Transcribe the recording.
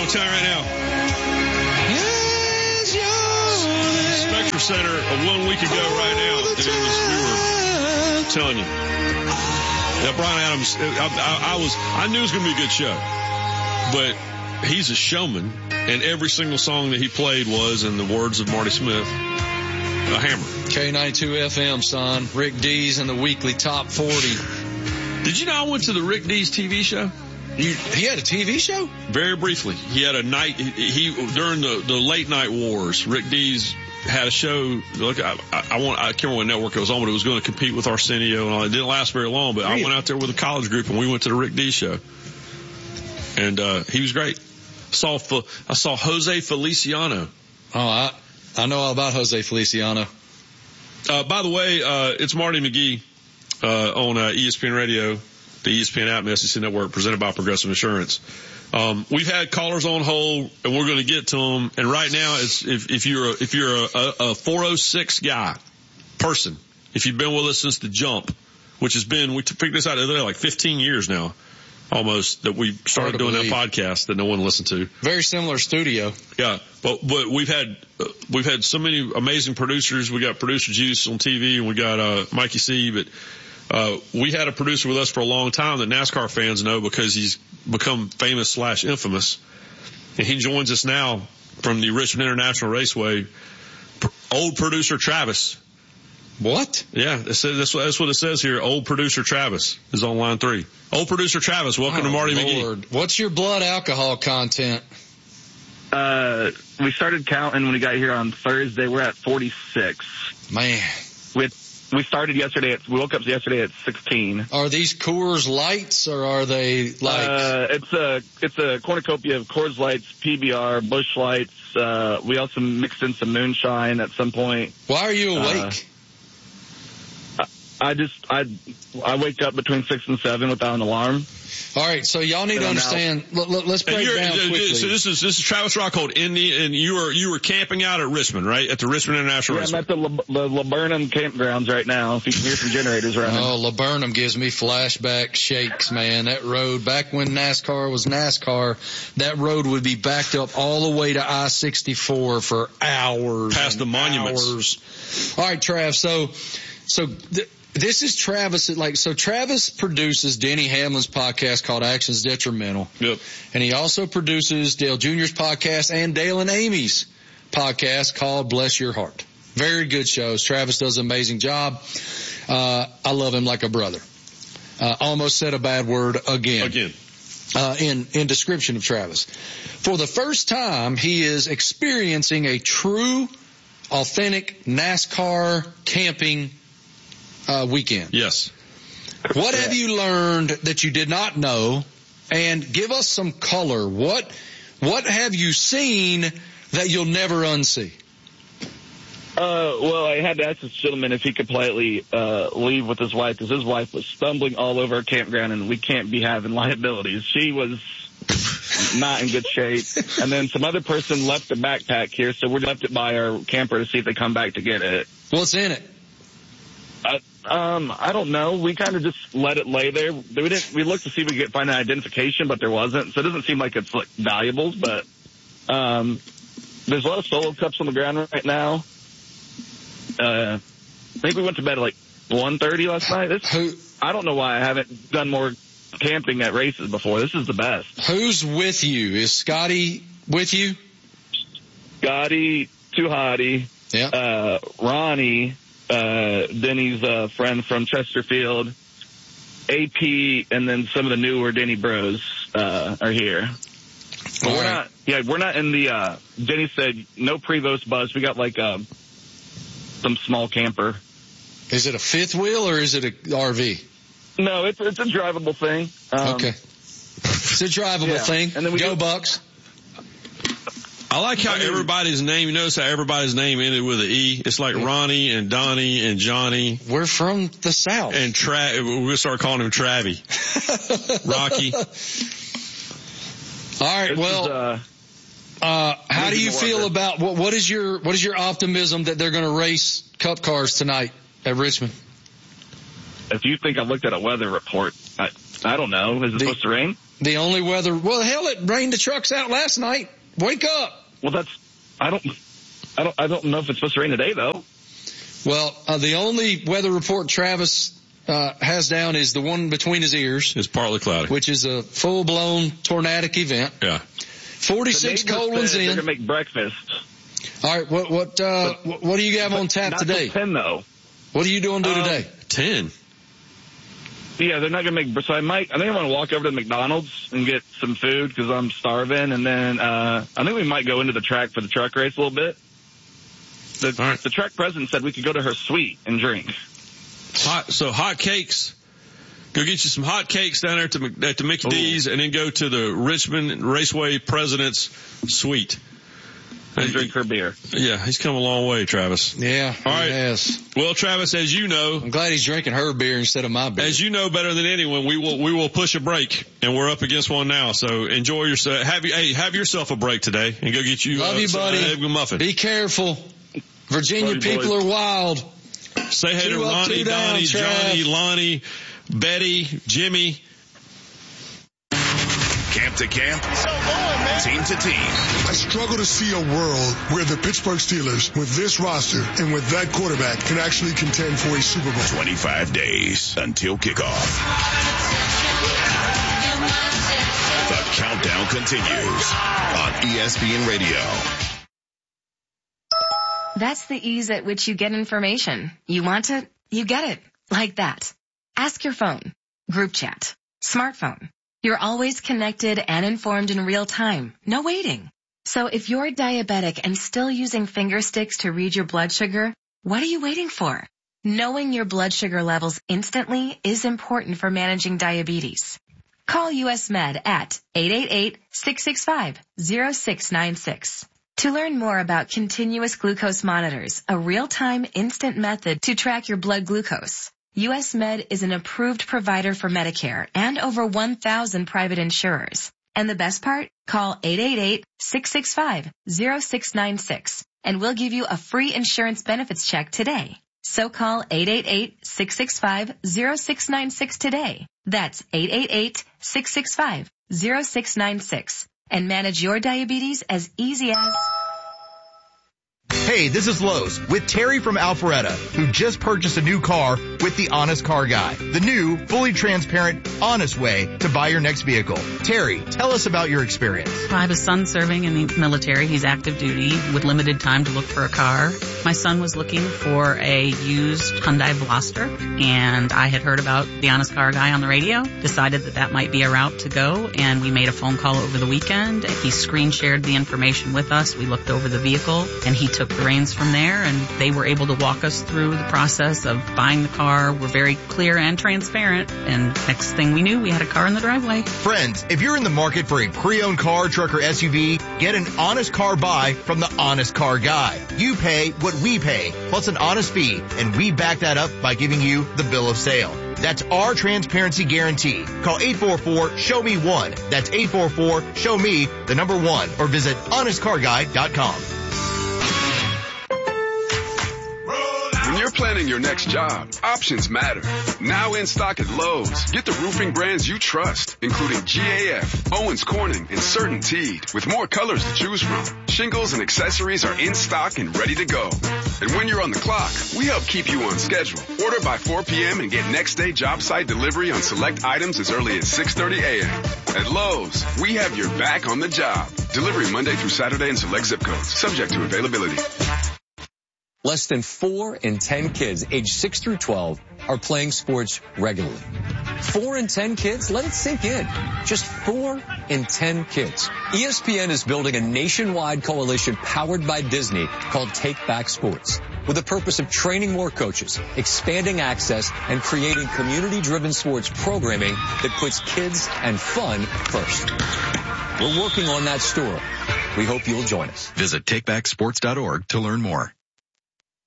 I'm telling you right now. Spectra Center 1 week ago right now. We were telling you. Yeah, Bryan Adams, I knew it was going to be a good show. But he's a showman, and every single song that he played was, in the words of Marty Smith, a hammer. K92 FM, son. Rick Dees in the weekly top 40. Did you know I went to the Rick Dees TV show? He had a TV show? Very briefly. He had a night, during the late night wars, Rick Dees had a show. Look, I can't remember what network it was on, but it was going to compete with Arsenio and all. It didn't last very long, but really? I went out there with a college group and we went to the Rick Dees show. And, he was great. I saw Jose Feliciano. Oh, I know all about Jose Feliciano. By the way, it's Marty McGee, on, ESPN Radio, the ESPN app and the SEC Network, presented by Progressive Insurance. We've had callers on hold, and we're going to get to them. And right now, it's if you're a 406 person, if you've been with us since the jump, which has been, we figured this out the other day, like 15 years now, almost, that we started doing that podcast that no one listened to. Very similar studio. Yeah, but we've had so many amazing producers. We got Producer Juice on TV, and we got Mikey C. But we had a producer with us for a long time that NASCAR fans know because he's become famous / infamous. And he joins us now from the Richmond International Raceway. Old producer Travis. What? Yeah, that's what it says here. Old producer Travis is on line 3. Old producer Travis, welcome to Marty McGee. What's your blood alcohol content? We started counting when we got here on Thursday. We're at 46. Man. We started yesterday. We woke up yesterday at 16. Are these Coors Lights or are they like? It's a cornucopia of Coors Lights, PBR, Busch Lights. We also mixed in some moonshine at some point. Why are you awake? I wake up between 6 and 7 without an alarm. All right, so y'all need to understand. Let's break down quickly. So this is Travis Rockhold, and you were camping out at Richmond, right? At the Richmond International Raceway. I'm at the Laburnum campgrounds right now. If you can hear some generators running. Oh, Laburnum gives me flashback shakes, man. That road, back when NASCAR was NASCAR, that road would be backed up all the way to I-64 for hours. Past the monuments. Hours. All right, Trav. So this is Travis. So Travis produces Denny Hamlin's podcast called Actions Detrimental. Yep. And he also produces Dale Jr.'s podcast and Dale and Amy's podcast called Bless Your Heart. Very good shows. Travis does an amazing job. I love him like a brother. Almost said a bad word again. In description of Travis. For the first time, he is experiencing a true, authentic NASCAR camping weekend. Yes. What have you learned that you did not know? And give us some color. What have you seen that you'll never unsee? Well, I had to ask this gentleman if he could politely leave with his wife, because his wife was stumbling all over our campground, and we can't be having liabilities. She was not in good shape. And then some other person left a backpack here, so we left it by our camper to see if they come back to get it. What's in it? I don't know. We kind of just let it lay there. We looked to see if we could find an identification, but there wasn't. So it doesn't seem like it's like valuables, but there's a lot of solo cups on the ground right now. I think we went to bed at like 1:30 last night. I don't know why I haven't done more camping at races before. This is the best. Who's with you? Is Scotty with you? Scotty, Tuhati, Ronnie, Denny's friend from Chesterfield, AP, and then some of the newer Denny bros are here. But we're not in the Denny said no Prevost bus. We got like some small camper. Is it a fifth wheel or is it a RV? No, it's a drivable thing. Okay. It's a drivable thing. And then Go Bucks. I like how everybody's name, you notice how everybody's name ended with an E? It's like Ronnie and Donnie and Johnny. We're from the South. And we're going to start calling him Travie. Rocky. All right, well, how do you feel about, what is your optimism that they're going to race Cup cars tonight at Richmond? If you think I've looked at a weather report, I don't know. Is it supposed to rain? The only weather, well, hell, it rained the trucks out last night. Wake up. Well, I don't know if it's supposed to rain today, though. Well, the only weather report Travis has down is the one between his ears. It's partly cloudy. Which is a full-blown tornadic event. Yeah. 46 cold ones in. They're going to make breakfast. All right, what do you have on tap today? Not 10, though. What are you doing today? 10. Yeah, they're not going to make, so I think I'm going to walk over to McDonald's and get some food because I'm starving. And then, I think we might go into the track for the truck race a little bit. The track president said we could go to her suite and drink. Hot cakes. Go get you some hot cakes down there at the Mickey D's, and then go to the Richmond Raceway President's suite. And drink her beer. Yeah, he's come a long way, Travis. Yeah, all right. Yes. Well, Travis, as you know, I'm glad he's drinking her beer instead of my beer. As you know better than anyone, we will push a break, and we're up against one now. So enjoy yourself. Have yourself a break today, and go get you. Love you, buddy. Egg muffin. Be careful. Virginia people are wild. Say hey to Ronnie, Donnie, Johnny, Lonnie, Betty, Jimmy. Camp to camp, team to team. I struggle to see a world where the Pittsburgh Steelers, with this roster and with that quarterback, can actually contend for a Super Bowl. 25 days until kickoff. The countdown continues on ESPN Radio. That's the ease at which you get information. You want it, you get it. Like that. Ask your phone. Group chat. Smartphone. You're always connected and informed in real time. No waiting. So if you're diabetic and still using finger sticks to read your blood sugar, what are you waiting for? Knowing your blood sugar levels instantly is important for managing diabetes. Call US Med at 888-665-0696. To learn more about continuous glucose monitors, a real-time instant method to track your blood glucose. US Med is an approved provider for Medicare and over 1,000 private insurers. And the best part? Call 888-665-0696 and we'll give you a free insurance benefits check today. So call 888-665-0696 today. That's 888-665-0696 and manage your diabetes as easy as... Hey, this is Lowe's with Terry from Alpharetta, who just purchased a new car with the Honest Car Guy, the new, fully transparent, honest way to buy your next vehicle. Terry, tell us about your experience. I have a son serving in the military. He's active duty with limited time to look for a car. My son was looking for a used Hyundai Veloster, and I had heard about the Honest Car Guy on the radio, decided that might be a route to go, and we made a phone call over the weekend. He screen shared the information with us. We looked over the vehicle, and he took the reins from there, and they were able to walk us through the process of buying the car. We're very clear and transparent, and next thing we knew, we had a car in the driveway. Friends, if you're in the market for a pre-owned car, truck, or SUV, get an honest car buy from the Honest Car Guy. You pay what we pay, plus an honest fee, and we back that up by giving you the bill of sale. That's our transparency guarantee. Call 844-SHOW-ME-1. That's 844-SHOW-ME, the number 1, or visit honestcarguy.com. When you're planning your next job, options matter. Now in stock at Lowe's. Get the roofing brands you trust, including GAF, Owens Corning, and CertainTeed, with more colors to choose from. Shingles and accessories are in stock and ready to go. And when you're on the clock, we help keep you on schedule. Order by 4 p.m. and get next day job site delivery on select items as early as 6:30 a.m. At Lowe's, we have your back on the job. Delivery Monday through Saturday in select zip codes, subject to availability. Less than 4 in 10 kids aged 6 through 12 are playing sports regularly. 4 in 10 kids? Let it sink in. Just 4 in 10 kids. ESPN is building a nationwide coalition powered by Disney called Take Back Sports, with the purpose of training more coaches, expanding access, and creating community-driven sports programming that puts kids and fun first. We're working on that story. We hope you'll join us. Visit takebacksports.org to learn more.